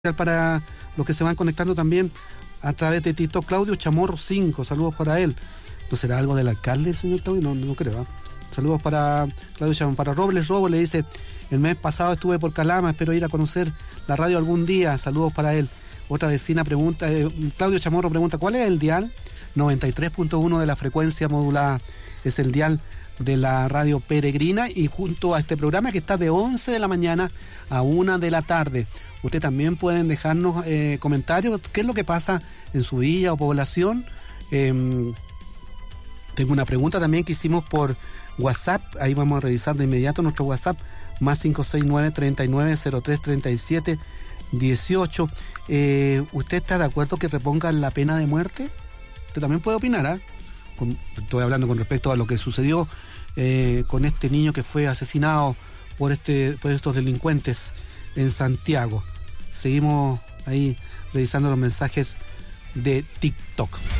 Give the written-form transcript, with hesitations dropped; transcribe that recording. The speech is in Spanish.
Para los que se van conectando también a través de TikTok. Claudio Chamorro 5, saludos para él. ¿No será algo del alcalde, señor Claudio? No creo. Saludos para Claudio Chamorro. Para Robles Robo le dice: el mes pasado estuve por Calama, espero ir a conocer la radio algún día. Saludos para él. Otra vecina pregunta, Claudio Chamorro pregunta: ¿cuál es el dial? 93.1 de la frecuencia modulada. Es el dial de la radio Peregrina, y junto a este programa que está de 11 de la mañana a 1 de la tarde. Usted también pueden dejarnos comentarios, qué es lo que pasa en su villa o población. Tengo una pregunta también que hicimos por WhatsApp, ahí vamos a revisar de inmediato nuestro WhatsApp, más 569-3903-37-18. ¿Usted está de acuerdo que repongan la pena de muerte? Usted también puede opinar, ¿ah? Estoy hablando con respecto a lo que sucedió con este niño que fue asesinado por estos delincuentes en Santiago. Seguimos ahí revisando los mensajes de TikTok.